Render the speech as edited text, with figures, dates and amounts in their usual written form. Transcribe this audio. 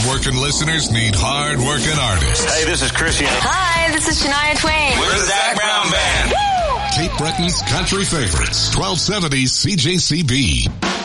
Hard-working listeners need hard-working artists. Hey, this is Chrissy. Hi, this is Shania Twain. We're the Zach Brown Band. Cape Breton's country favorites, 1270 CJCB.